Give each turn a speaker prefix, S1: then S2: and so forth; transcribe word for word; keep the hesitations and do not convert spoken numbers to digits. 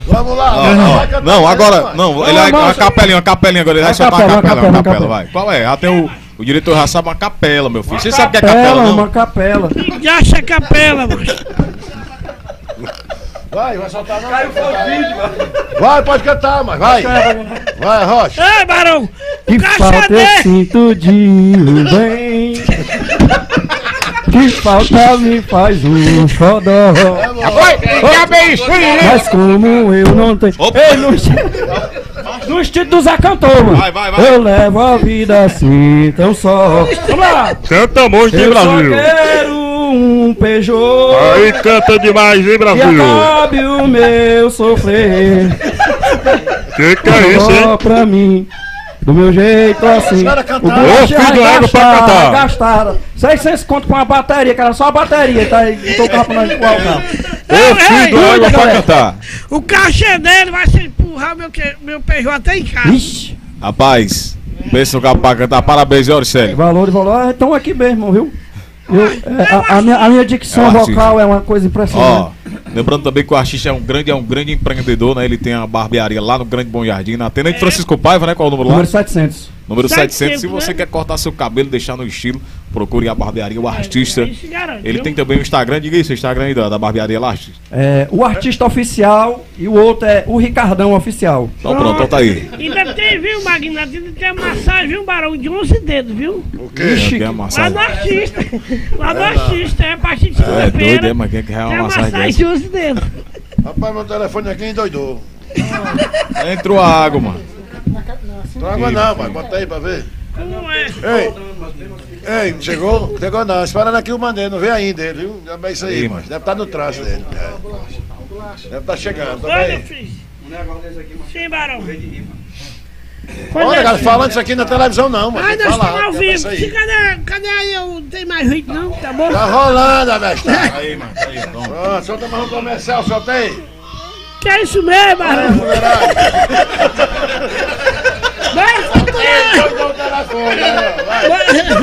S1: Vamos lá.
S2: Não, não, não, agora, não, ele vai, uma capelinha, uma capelinha agora, ele vai soltar uma capela, uma capela, vai. Qual é? Até o, o diretor já sabe uma capela, meu filho. Você sabe o que é capela, não?
S3: Uma capela.
S4: Que acha é capela, mano.
S1: Vai, vai soltar não. Caiu o vídeo, vai, pode cantar, mas vai. Vai, Rocha.
S4: Ei, Barão.
S3: Que falta eu sinto de um bem. Que falta me faz um xodó. Mas como eu não tenho. Ei, no, no estilo do Zé Cantor, mano.
S2: Vai, vai, vai.
S3: Eu levo a vida assim, tão só. Vamos lá.
S5: Canta muito, hein,
S3: Eu só
S5: Brasil?
S3: quero um Peugeot.
S5: Aí canta demais, hein,
S3: E
S5: Brasil?
S3: acabe o meu sofrer.
S5: Que que é isso,
S3: Só
S5: hein?
S3: pra mim. Do meu jeito assim. O
S5: Ô, filho do ego pra cantar.
S3: Gastaram. seiscentos conto com uma bateria, que era só a bateria. Tá aí, botou o carro pra nós empurrar o carro.
S5: Ô, filho do ego pra cantar.
S4: O cachê dele vai se empurrar meu, que, meu Peugeot até em casa.
S3: Ixi.
S2: Rapaz, pensa no cara pra cantar, parabéns, Auricélio.
S3: Valor e valor. Ah, estão aqui mesmo, viu? Eu, é, a, a minha, a minha dicção
S2: É um
S3: vocal é uma coisa impressionante.
S2: Ó, lembrando também que o artista é um grande, é um grande empreendedor, né? Ele tem a barbearia lá no Grande Bom Jardim, na Tenente Francisco Paiva, né? Qual é o número lá?
S3: Número setecentos.
S2: Número setecentos. Se
S4: setecentos,
S2: você
S4: né?
S2: quer cortar seu cabelo, deixar no estilo, procure a barbearia, o artista.
S4: Isso garante,
S2: Ele
S4: viu?
S2: tem também o Instagram, diga isso, o Instagram aí da, da barbearia lá, artista.
S3: É, o artista oficial e o outro é o Ricardão oficial.
S2: Então pronto, então tá aí.
S4: Ainda tem, viu, Magnata? Ainda tem a massagem, viu, Barão? De onze dedos, viu?
S1: O quê?
S3: Ixi,
S2: Tem a
S4: Lá
S2: massagem.
S4: no artista. Lá no artista, é a partir de
S2: É doido, é,
S4: segunda-feira.
S2: mas quem quer
S4: Tem
S2: uma
S4: a
S2: massagem
S4: massagem
S2: dessa?
S4: de onze dedos.
S1: Rapaz, meu telefone aqui endoidou.
S2: Entrou a água, mano.
S1: Não água não, mas bota aí pra ver.
S4: Como é?
S1: Ei, ei, chegou? Chegou não, esperando aqui o Mané, não veio ainda ele, viu? Já é isso aí,
S2: Ih,
S1: mas deve estar no traço dele. É. Deve estar chegando, tá
S4: Olha,
S1: bem?
S4: filho. Sim, Barão.
S1: Olha, cara, falando isso aqui na televisão não, mano.
S4: Ai,
S1: tem que
S4: nós
S1: falar,
S4: estamos ao
S1: quer ver
S4: vivo.
S1: isso aí.
S4: Se Cadê, cadê aí? Eu não tenho mais ritmo, não? Tá bom?
S1: Tá rolando, abestado.
S2: Aí, mano, aí, toma.
S1: Pronto, solta mais um comercial, solta aí.
S4: Que é isso mesmo, Barão?
S1: Mulherada.
S4: Vai,
S1: Ei, solta o telefone, né? Vai.
S4: vai.